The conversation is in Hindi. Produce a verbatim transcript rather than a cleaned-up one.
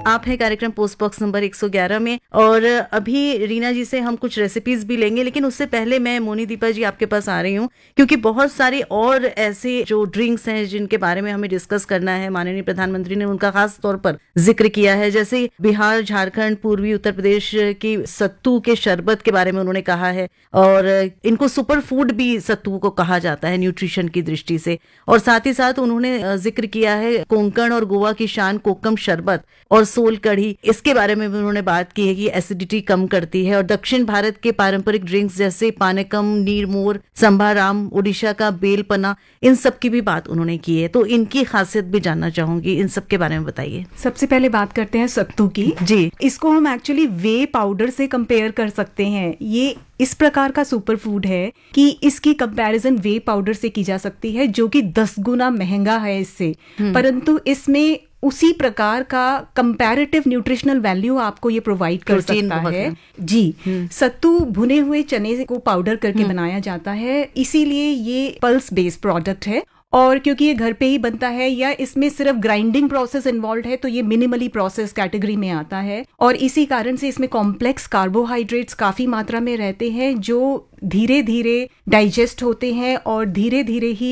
आप हैं कार्यक्रम पोस्ट बॉक्स नंबर एक सौ ग्यारह में, और अभी रीना जी से हम कुछ रेसिपीज भी लेंगे, लेकिन उससे पहले मैं मोनी दीपा जी आपके पास आ रही हूँ, क्योंकि बहुत सारे और ऐसे जो ड्रिंक्स हैं जिनके बारे में हमें डिस्कस करना है। माननीय प्रधानमंत्री ने उनका खास तौर पर जिक्र किया है, जैसे बिहार, झारखंड, पूर्वी उत्तर प्रदेश की सत्तू के शरबत के बारे में उन्होंने कहा है, और इनको सुपर फूड भी सत्तू को कहा जाता है न्यूट्रिशन की दृष्टि से। और साथ ही साथ उन्होंने जिक्र किया है कोंकण और गोवा की शान कोकम शरबत और सोल कढ़ी, इसके बारे में भी उन्होंने बात की है कि एसिडिटी कम करती है। और दक्षिण भारत के पारंपरिक ड्रिंक्स जैसे पानकम, नीरमोर, संभाराम, उड़ीसा का बेलपना, इन सब की भी बात उन्होंने की है। तो इनकी खासियत भी जानना चाहूंगी, इन सब के बारे में बताइए। सबसे पहले बात करते हैं सत्तू की। जी, इसको हम एक्चुअली वे पाउडर से कंपेयर कर सकते हैं। ये इस प्रकार का सुपर फूड है कि इसकी कंपैरिजन वे पाउडर से की जा सकती है, जो कि दस गुना महंगा है इससे, परंतु इसमें उसी प्रकार का कंपैरेटिव न्यूट्रिशनल वैल्यू आपको ये प्रोवाइड कर सकता है, है। जी, सत्तू भुने हुए चने को पाउडर करके बनाया जाता है, इसीलिए ये पल्स बेस्ड प्रोडक्ट है। और क्योंकि ये घर पे ही बनता है या इसमें सिर्फ ग्राइंडिंग प्रोसेस इन्वॉल्व है, तो ये मिनिमली प्रोसेस कैटेगरी में आता है। और इसी कारण से इसमें कॉम्प्लेक्स कार्बोहाइड्रेट्स काफी मात्रा में रहते हैं, जो धीरे धीरे डाइजेस्ट होते हैं और धीरे धीरे ही